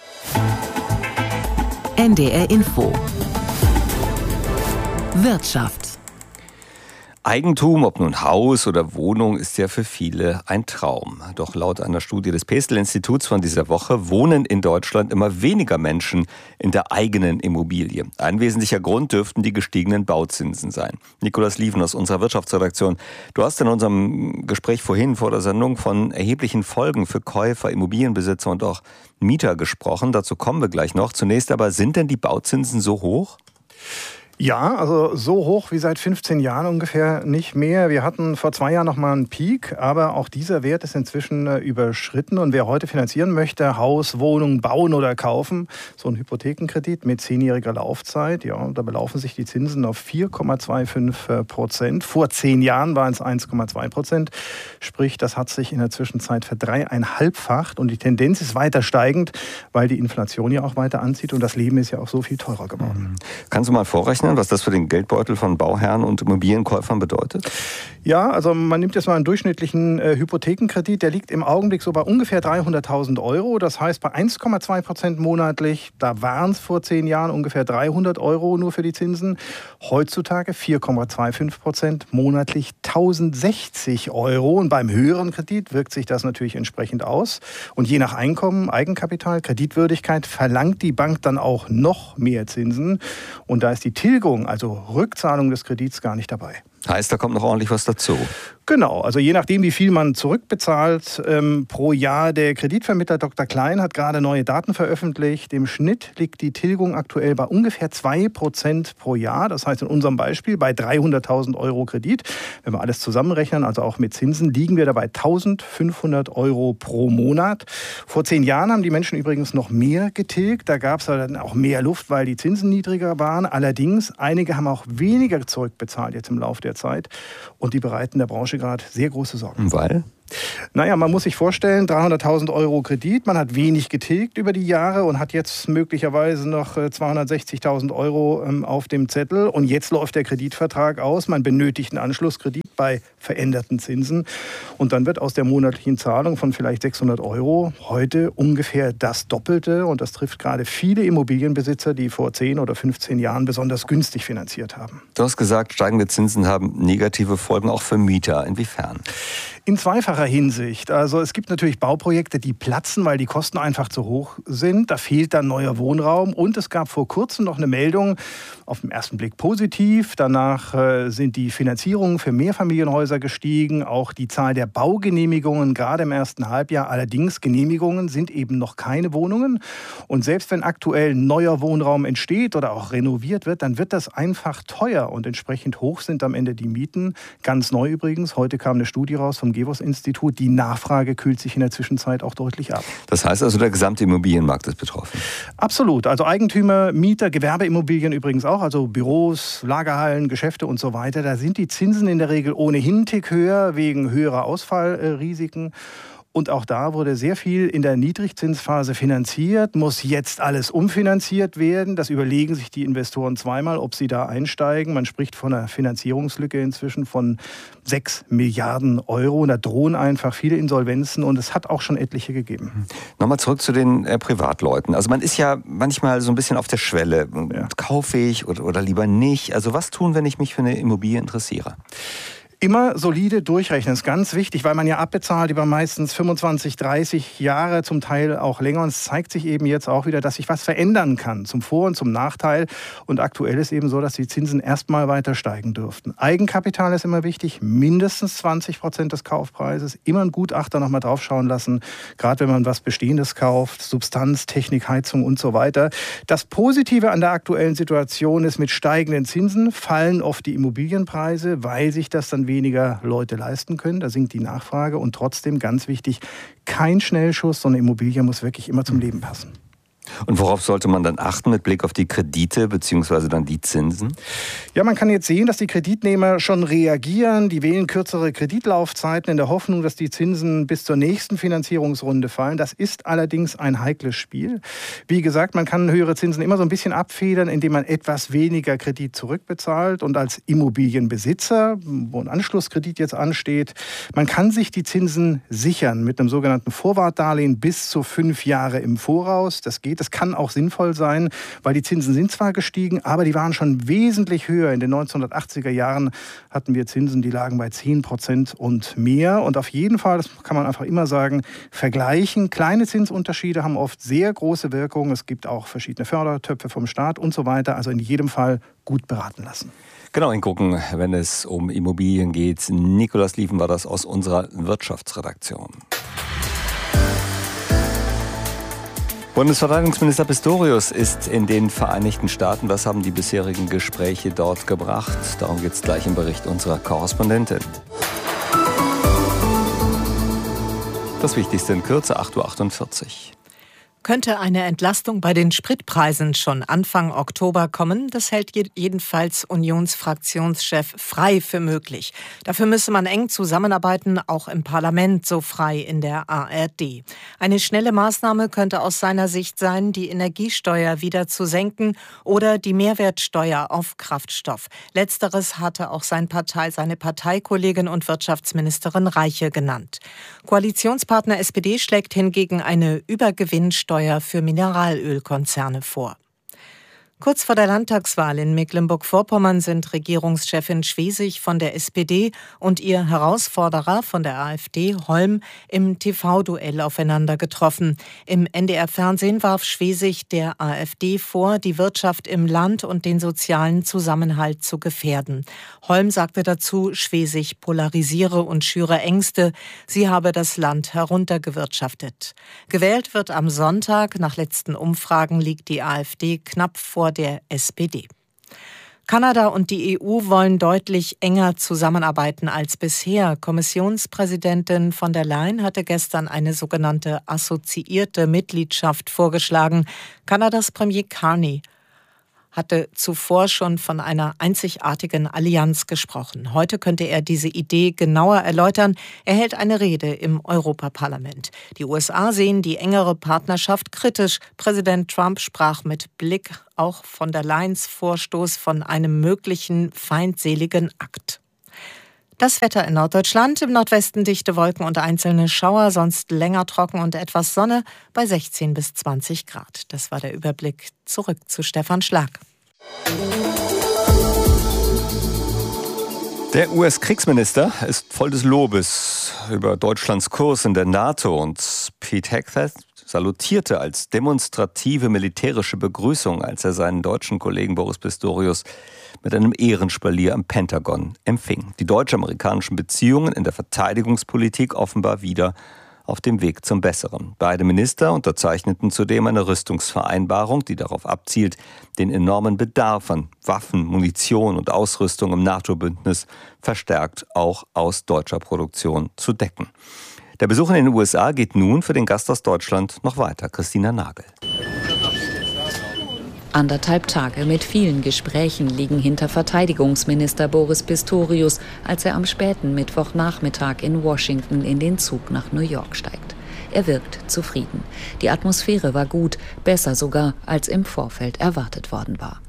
N D R Info Wirtschaft. Eigentum, ob nun Haus oder Wohnung, ist ja für viele ein Traum. Doch laut einer Studie des Pestel-Instituts von dieser Woche wohnen in Deutschland immer weniger Menschen in der eigenen Immobilie. Ein wesentlicher Grund dürften die gestiegenen Bauzinsen sein. Nikolaus Lieven aus unserer Wirtschaftsredaktion. Du hast in unserem Gespräch vorhin vor der Sendung von erheblichen Folgen für Käufer, Immobilienbesitzer und auch Mieter gesprochen. Dazu kommen wir gleich noch. Zunächst aber, sind denn die Bauzinsen so hoch? Ja, also so hoch wie seit fünfzehn Jahren ungefähr nicht mehr. Wir hatten vor zwei Jahren noch mal einen Peak, aber auch dieser Wert ist inzwischen äh, überschritten. Und wer heute finanzieren möchte, Haus, Wohnung bauen oder kaufen, so ein Hypothekenkredit mit zehnjähriger Laufzeit, ja, da belaufen sich die Zinsen auf vier Komma fünfundzwanzig Prozent. Vor zehn Jahren waren es eins Komma zwei Prozent. Sprich, das hat sich in der Zwischenzeit verdreieinhalbfacht und die Tendenz ist weiter steigend, weil die Inflation ja auch weiter anzieht und das Leben ist ja auch so viel teurer geworden. Kannst du mal vorrechnen, was das für den Geldbeutel von Bauherren und Immobilienkäufern bedeutet? Ja, also man nimmt jetzt mal einen durchschnittlichen äh, Hypothekenkredit, der liegt im Augenblick so bei ungefähr dreihunderttausend Euro. Das heißt bei eins Komma zwei Prozent monatlich, da waren es vor zehn Jahren ungefähr dreihundert Euro nur für die Zinsen. Heutzutage vier Komma fünfundzwanzig Prozent monatlich tausendsechzig Euro. Und beim höheren Kredit wirkt sich das natürlich entsprechend aus. Und je nach Einkommen, Eigenkapital, Kreditwürdigkeit verlangt die Bank dann auch noch mehr Zinsen. Und da ist die Tilgung, also Rückzahlung des Kredits, gar nicht dabei. Heißt, da kommt noch ordentlich was dazu. Genau, also je nachdem, wie viel man zurückbezahlt ähm, pro Jahr. Der Kreditvermittler Doktor Klein hat gerade neue Daten veröffentlicht. Im Schnitt liegt die Tilgung aktuell bei ungefähr zwei Prozent pro Jahr. Das heißt in unserem Beispiel bei dreihunderttausend Euro Kredit. Wenn wir alles zusammenrechnen, also auch mit Zinsen, liegen wir dabei eintausendfünfhundert Euro pro Monat. Vor zehn Jahren haben die Menschen übrigens noch mehr getilgt. Da gab es dann auch mehr Luft, weil die Zinsen niedriger waren. Allerdings, einige haben auch weniger zurückbezahlt jetzt im Laufe der Zeit. Und die bereiten der Branche gerade sehr große Sorgen. Weil? Naja, man muss sich vorstellen, dreihunderttausend Euro Kredit, man hat wenig getilgt über die Jahre und hat jetzt möglicherweise noch zweihundertsechzigtausend Euro auf dem Zettel. Und jetzt läuft der Kreditvertrag aus, man benötigt einen Anschlusskredit bei veränderten Zinsen. Und dann wird aus der monatlichen Zahlung von vielleicht sechshundert Euro heute ungefähr das Doppelte. Und das trifft gerade viele Immobilienbesitzer, die vor zehn oder fünfzehn Jahren besonders günstig finanziert haben. Du hast gesagt, steigende Zinsen haben negative Folgen auch für Mieter. Inwiefern? In zweifacher Hinsicht. Also es gibt natürlich Bauprojekte, die platzen, weil die Kosten einfach zu hoch sind. Da fehlt dann neuer Wohnraum. Und es gab vor kurzem noch eine Meldung, auf den ersten Blick positiv. Danach äh, sind die Finanzierungen für Mehrfamilienhäuser gestiegen. Auch die Zahl der Baugenehmigungen, gerade im ersten Halbjahr. Allerdings, Genehmigungen sind eben noch keine Wohnungen. Und selbst wenn aktuell neuer Wohnraum entsteht oder auch renoviert wird, dann wird das einfach teuer. Und entsprechend hoch sind am Ende die Mieten. Ganz neu übrigens, heute kam eine Studie raus vom Gewos-Institut. Die Nachfrage kühlt sich in der Zwischenzeit auch deutlich ab. Das heißt also, der gesamte Immobilienmarkt ist betroffen? Absolut. Also Eigentümer, Mieter, Gewerbeimmobilien übrigens auch, also Büros, Lagerhallen, Geschäfte und so weiter. Da sind die Zinsen in der Regel ohnehin einen Tick höher wegen höherer Ausfallrisiken. Und auch da wurde sehr viel in der Niedrigzinsphase finanziert, muss jetzt alles umfinanziert werden. Das überlegen sich die Investoren zweimal, ob sie da einsteigen. Man spricht von einer Finanzierungslücke inzwischen von sechs Milliarden Euro. Und da drohen einfach viele Insolvenzen und es hat auch schon etliche gegeben. Nochmal zurück zu den äh, Privatleuten. Also man ist ja manchmal so ein bisschen auf der Schwelle. Ja. Kaufe ich oder, oder lieber nicht? Also was tun, wenn ich mich für eine Immobilie interessiere? Immer solide durchrechnen, ist ganz wichtig, weil man ja abbezahlt über meistens fünfundzwanzig, dreißig Jahre, zum Teil auch länger. Und es zeigt sich eben jetzt auch wieder, dass sich was verändern kann, zum Vor- und zum Nachteil. Und aktuell ist eben so, dass die Zinsen erstmal weiter steigen dürften. Eigenkapital ist immer wichtig, mindestens zwanzig Prozent des Kaufpreises. Immer einen Gutachter nochmal drauf schauen lassen, gerade wenn man was Bestehendes kauft, Substanz, Technik, Heizung und so weiter. Das Positive an der aktuellen Situation ist, mit steigenden Zinsen fallen oft die Immobilienpreise, weil sich das dann weniger Leute leisten können. Da sinkt die Nachfrage und trotzdem ganz wichtig, kein Schnellschuss, sondern Immobilie muss wirklich immer zum Leben passen. Und worauf sollte man dann achten mit Blick auf die Kredite bzw. dann die Zinsen? Ja, man kann jetzt sehen, dass die Kreditnehmer schon reagieren. Die wählen kürzere Kreditlaufzeiten in der Hoffnung, dass die Zinsen bis zur nächsten Finanzierungsrunde fallen. Das ist allerdings ein heikles Spiel. Wie gesagt, man kann höhere Zinsen immer so ein bisschen abfedern, indem man etwas weniger Kredit zurückbezahlt. Und als Immobilienbesitzer, wo ein Anschlusskredit jetzt ansteht, man kann sich die Zinsen sichern mit einem sogenannten Vorwartdarlehen bis zu fünf Jahre im Voraus. Das geht. Das kann auch sinnvoll sein, weil die Zinsen sind zwar gestiegen, aber die waren schon wesentlich höher. In den neunzehnhundertachtziger Jahren hatten wir Zinsen, die lagen bei zehn Prozent und mehr. Und auf jeden Fall, das kann man einfach immer sagen, vergleichen. Kleine Zinsunterschiede haben oft sehr große Wirkung. Es gibt auch verschiedene Fördertöpfe vom Staat und so weiter. Also in jedem Fall gut beraten lassen. Genau hingucken, wenn es um Immobilien geht. Nikolaus Lieven war das aus unserer Wirtschaftsredaktion. Bundesverteidigungsminister Pistorius ist in den Vereinigten Staaten. Was haben die bisherigen Gespräche dort gebracht? Darum geht es gleich im Bericht unserer Korrespondentin. Das Wichtigste in Kürze, acht Uhr achtundvierzig. Könnte eine Entlastung bei den Spritpreisen schon Anfang Oktober kommen? Das hält jedenfalls Unionsfraktionschef Frey für möglich. Dafür müsse man eng zusammenarbeiten, auch im Parlament, so Frey in der A R D. Eine schnelle Maßnahme könnte aus seiner Sicht sein, die Energiesteuer wieder zu senken oder die Mehrwertsteuer auf Kraftstoff. Letzteres hatte auch sein Partei, seine Parteikollegin und Wirtschaftsministerin Reiche genannt. Koalitionspartner S P D schlägt hingegen eine Übergewinnsteuer für Mineralölkonzerne vor. Kurz vor der Landtagswahl in Mecklenburg-Vorpommern sind Regierungschefin Schwesig von der S P D und ihr Herausforderer von der AfD, Holm, im T V-Duell aufeinander getroffen. Im N D R-Fernsehen warf Schwesig der AfD vor, die Wirtschaft im Land und den sozialen Zusammenhalt zu gefährden. Holm sagte dazu, Schwesig polarisiere und schüre Ängste. Sie habe das Land heruntergewirtschaftet. Gewählt wird am Sonntag. Nach letzten Umfragen liegt die AfD knapp vor der S P D. Kanada und die E U wollen deutlich enger zusammenarbeiten als bisher. Kommissionspräsidentin von der Leyen hatte gestern eine sogenannte assoziierte Mitgliedschaft vorgeschlagen. Kanadas Premier Carney hatte zuvor schon von einer einzigartigen Allianz gesprochen. Heute könnte er diese Idee genauer erläutern. Er hält eine Rede im Europaparlament. Die U S A sehen die engere Partnerschaft kritisch. Präsident Trump sprach mit Blick auch von der Leyens Vorstoß von einem möglichen feindseligen Akt. Das Wetter in Norddeutschland, im Nordwesten dichte Wolken und einzelne Schauer, sonst länger trocken und etwas Sonne bei sechzehn bis zwanzig Grad. Das war der Überblick. Zurück zu Stefan Schlag. Der U S-Kriegsminister ist voll des Lobes über Deutschlands Kurs in der NATO und Pete Hegseth salutierte als demonstrative militärische Begrüßung, als er seinen deutschen Kollegen Boris Pistorius mit einem Ehrenspalier am Pentagon empfing. Die deutsch-amerikanischen Beziehungen in der Verteidigungspolitik offenbar wieder auf dem Weg zum Besseren. Beide Minister unterzeichneten zudem eine Rüstungsvereinbarung, die darauf abzielt, den enormen Bedarf an Waffen, Munition und Ausrüstung im NATO-Bündnis verstärkt auch aus deutscher Produktion zu decken. Der Besuch in den U S A geht nun für den Gast aus Deutschland noch weiter. Christina Nagel. Anderthalb Tage mit vielen Gesprächen liegen hinter Verteidigungsminister Boris Pistorius, als er am späten Mittwochnachmittag in Washington in den Zug nach New York steigt. Er wirkt zufrieden. Die Atmosphäre war gut, besser sogar, als im Vorfeld erwartet worden war.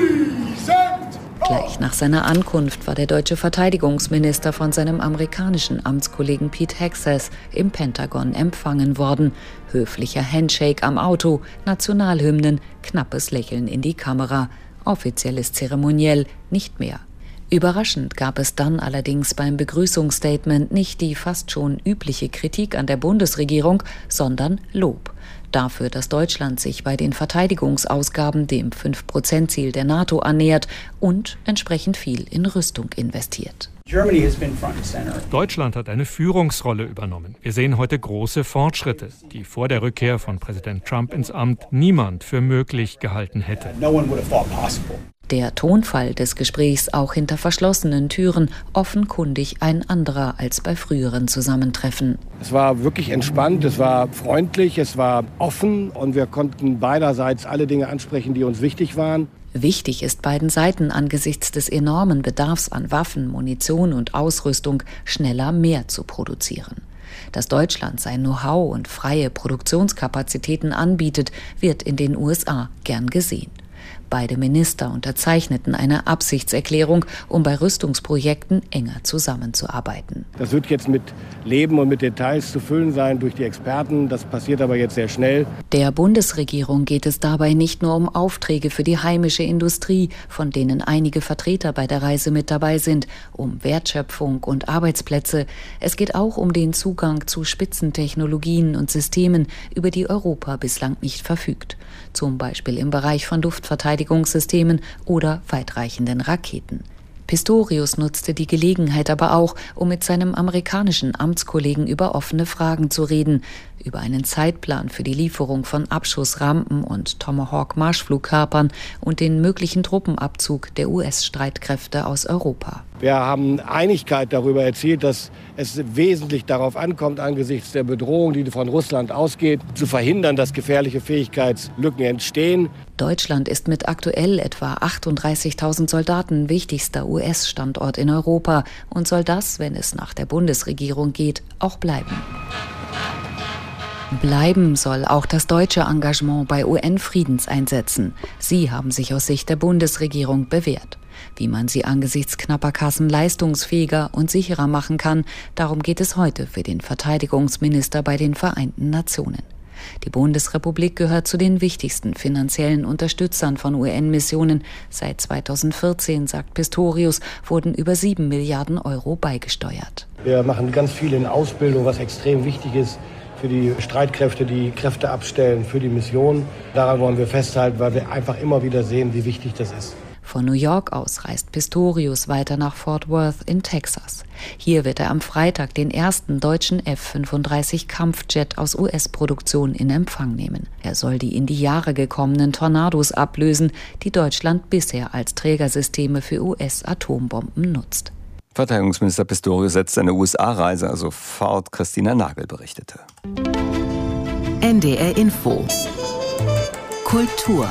Gleich nach seiner Ankunft war der deutsche Verteidigungsminister von seinem amerikanischen Amtskollegen Pete Hegseth im Pentagon empfangen worden. Höflicher Handshake am Auto, Nationalhymnen, knappes Lächeln in die Kamera. Offizielles Zeremoniell nicht mehr. Überraschend gab es dann allerdings beim Begrüßungsstatement nicht die fast schon übliche Kritik an der Bundesregierung, sondern Lob. Dafür, dass Deutschland sich bei den Verteidigungsausgaben dem fünf Prozent Ziel der NATO annähert und entsprechend viel in Rüstung investiert. Deutschland hat eine Führungsrolle übernommen. Wir sehen heute große Fortschritte, die vor der Rückkehr von Präsident Trump ins Amt niemand für möglich gehalten hätte. Der Tonfall des Gesprächs auch hinter verschlossenen Türen, offenkundig ein anderer als bei früheren Zusammentreffen. Es war wirklich entspannt, es war freundlich, es war offen und wir konnten beiderseits alle Dinge ansprechen, die uns wichtig waren. Wichtig ist beiden Seiten angesichts des enormen Bedarfs an Waffen, Munition und Ausrüstung schneller mehr zu produzieren. Dass Deutschland sein Know-how und freie Produktionskapazitäten anbietet, wird in den U S A gern gesehen. Beide Minister unterzeichneten eine Absichtserklärung, um bei Rüstungsprojekten enger zusammenzuarbeiten. Das wird jetzt mit Leben und mit Details zu füllen sein durch die Experten. Das passiert aber jetzt sehr schnell. Der Bundesregierung geht es dabei nicht nur um Aufträge für die heimische Industrie, von denen einige Vertreter bei der Reise mit dabei sind, um Wertschöpfung und Arbeitsplätze. Es geht auch um den Zugang zu Spitzentechnologien und Systemen, über die Europa bislang nicht verfügt. Zum Beispiel im Bereich von Luftverteidigungssystemen oder weitreichenden Raketen. Pistorius nutzte die Gelegenheit aber auch, um mit seinem amerikanischen Amtskollegen über offene Fragen zu reden, über einen Zeitplan für die Lieferung von Abschussrampen und Tomahawk-Marschflugkörpern und den möglichen Truppenabzug der U S-Streitkräfte aus Europa. Wir haben Einigkeit darüber erzielt, dass es wesentlich darauf ankommt, angesichts der Bedrohung, die von Russland ausgeht, zu verhindern, dass gefährliche Fähigkeitslücken entstehen. Deutschland ist mit aktuell etwa achtunddreißigtausend Soldaten wichtigster U S-Standort in Europa und soll das, wenn es nach der Bundesregierung geht, auch bleiben. Bleiben soll auch das deutsche Engagement bei U N-Friedenseinsätzen. Sie haben sich aus Sicht der Bundesregierung bewährt. Wie man sie angesichts knapper Kassen leistungsfähiger und sicherer machen kann, darum geht es heute für den Verteidigungsminister bei den Vereinten Nationen. Die Bundesrepublik gehört zu den wichtigsten finanziellen Unterstützern von U N-Missionen. Seit zweitausendvierzehn, sagt Pistorius, wurden über sieben Milliarden Euro beigesteuert. Wir machen ganz viel in Ausbildung, was extrem wichtig ist für die Streitkräfte, die Kräfte abstellen, für die Mission. Daran wollen wir festhalten, weil wir einfach immer wieder sehen, wie wichtig das ist. Von New York aus reist Pistorius weiter nach Fort Worth in Texas. Hier wird er am Freitag den ersten deutschen F fünfunddreißig Kampfjet aus U S-Produktion in Empfang nehmen. Er soll die in die Jahre gekommenen Tornados ablösen, die Deutschland bisher als Trägersysteme für U S-Atombomben nutzt. Verteidigungsminister Pistorius setzt seine U S A-Reise also fort. Christina Nagel berichtete. N D R Info. Kultur.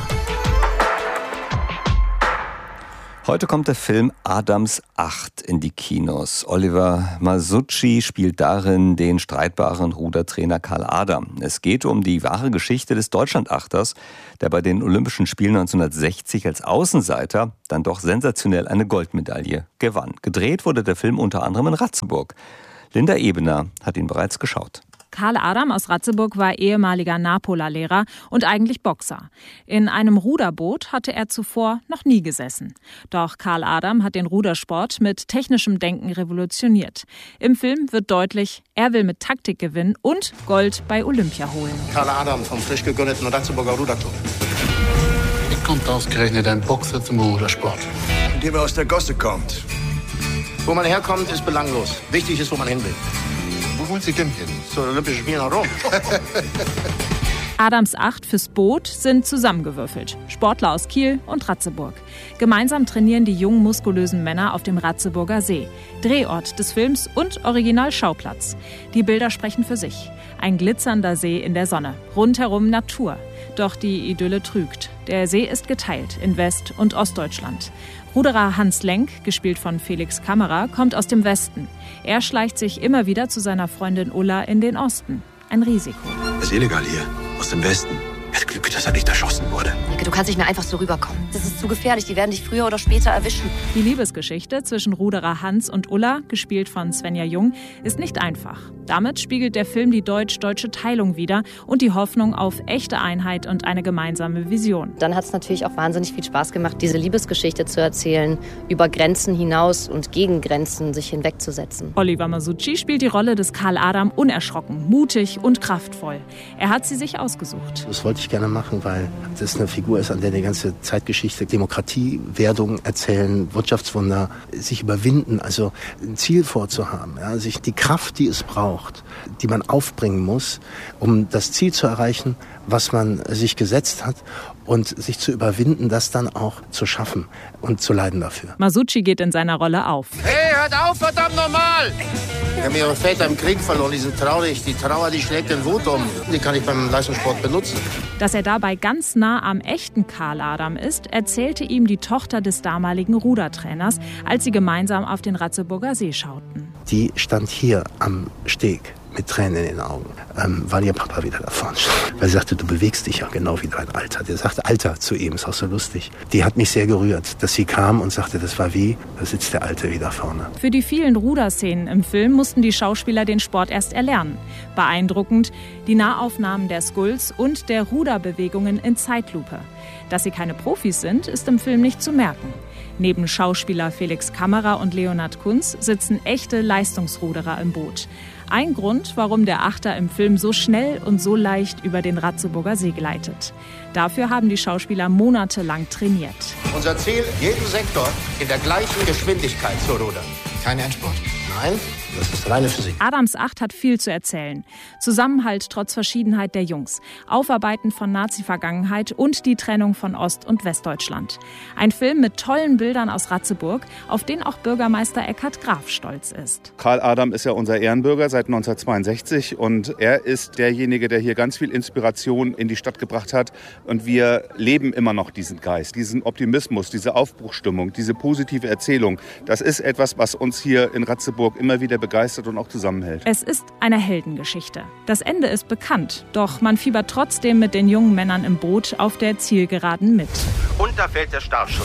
Heute kommt der Film Adams acht in die Kinos. Oliver Masucci spielt darin den streitbaren Rudertrainer Karl Adam. Es geht um die wahre Geschichte des Deutschlandachters, der bei den Olympischen Spielen neunzehnhundertsechzig als Außenseiter dann doch sensationell eine Goldmedaille gewann. Gedreht wurde der Film unter anderem in Ratzeburg. Linda Ebener hat ihn bereits geschaut. Karl Adam aus Ratzeburg war ehemaliger Napola-Lehrer und eigentlich Boxer. In einem Ruderboot hatte er zuvor noch nie gesessen. Doch Karl Adam hat den Rudersport mit technischem Denken revolutioniert. Im Film wird deutlich, er will mit Taktik gewinnen und Gold bei Olympia holen. Karl Adam vom frisch gegründeten Ratzeburger Ruderclub. Wie kommt ausgerechnet ein Boxer zum Rudersport? Indem er aus der Gosse kommt. Wo man herkommt, ist belanglos. Wichtig ist, wo man hin will. Wo wollen Sie denn hin? Zu den Olympischen Spielen nach Rom. Adams acht fürs Boot sind zusammengewürfelt. Sportler aus Kiel und Ratzeburg. Gemeinsam trainieren die jungen, muskulösen Männer auf dem Ratzeburger See. Drehort des Films und Originalschauplatz. Die Bilder sprechen für sich. Ein glitzernder See in der Sonne. Rundherum Natur. Doch die Idylle trügt. Der See ist geteilt in West- und Ostdeutschland. Ruderer Hans Lenk, gespielt von Felix Kammerer, kommt aus dem Westen. Er schleicht sich immer wieder zu seiner Freundin Ulla in den Osten. Ein Risiko. Das ist illegal hier, aus dem Westen. Er hat Glück, dass er nicht erschossen wurde. Du kannst nicht mehr einfach so rüberkommen. Das ist zu gefährlich, die werden dich früher oder später erwischen. Die Liebesgeschichte zwischen Ruderer Hans und Ulla, gespielt von Svenja Jung, ist nicht einfach. Damit spiegelt der Film die deutsch-deutsche Teilung wider und die Hoffnung auf echte Einheit und eine gemeinsame Vision. Dann hat es natürlich auch wahnsinnig viel Spaß gemacht, diese Liebesgeschichte zu erzählen, über Grenzen hinaus und gegen Grenzen sich hinwegzusetzen. Oliver Masucci spielt die Rolle des Karl Adam unerschrocken, mutig und kraftvoll. Er hat sie sich ausgesucht. Das wollte ich gerne machen, weil das eine Figur ist, an der die ganze Zeitgeschichte, Demokratie, Werdung erzählen, Wirtschaftswunder, sich überwinden, also ein Ziel vorzuhaben, ja, sich die Kraft, die es braucht, die man aufbringen muss, um das Ziel zu erreichen, was man sich gesetzt hat und sich zu überwinden, das dann auch zu schaffen und zu leiden dafür. Masucci geht in seiner Rolle auf. Hey, hört auf, verdammt nochmal! Wir haben ihre Väter im Krieg verloren, die sind traurig. Die Trauer, die schlägt den Wut um. Die kann ich beim Leistungssport benutzen. Dass er dabei ganz nah am echten Karl Adam ist, erzählte ihm die Tochter des damaligen Rudertrainers, als sie gemeinsam auf den Ratzeburger See schauten. Die stand hier am Steg mit Tränen in den Augen, ähm, weil ihr Papa wieder da vorne stand. Weil sie sagte, du bewegst dich ja genau wie dein Alter. Der sagte Alter zu ihm, ist auch so lustig. Die hat mich sehr gerührt, dass sie kam und sagte, das war wie, da sitzt der Alte wieder vorne. Für die vielen Ruderszenen im Film mussten die Schauspieler den Sport erst erlernen. Beeindruckend die Nahaufnahmen der Skulls und der Ruderbewegungen in Zeitlupe. Dass sie keine Profis sind, ist im Film nicht zu merken. Neben Schauspieler Felix Kammerer und Leonhard Kunz sitzen echte Leistungsruderer im Boot. Ein Grund, warum der Achter im Film so schnell und so leicht über den Ratzeburger See gleitet. Dafür haben die Schauspieler monatelang trainiert. Unser Ziel, jeden Sektor in der gleichen Geschwindigkeit zu rudern. Kein Endspurt. Nein, das ist reine Physik. Adams acht hat viel zu erzählen. Zusammenhalt trotz Verschiedenheit der Jungs, Aufarbeiten von Nazi-Vergangenheit und die Trennung von Ost- und Westdeutschland. Ein Film mit tollen Bildern aus Ratzeburg, auf den auch Bürgermeister Eckhard Graf stolz ist. Karl Adam ist ja unser Ehrenbürger seit neunzehnhundertzweiundsechzig und er ist derjenige, der hier ganz viel Inspiration in die Stadt gebracht hat. Und wir leben immer noch diesen Geist, diesen Optimismus, diese Aufbruchsstimmung, diese positive Erzählung. Das ist etwas, was uns hier in Ratzeburg immer wieder begeistert und auch zusammenhält. Es ist eine Heldengeschichte. Das Ende ist bekannt, doch man fiebert trotzdem mit den jungen Männern im Boot auf der Zielgeraden mit. Und da fällt der Startschuss.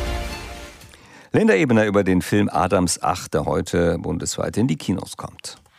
Linda Ebener über den Film Adams acht, der heute bundesweit in die Kinos kommt.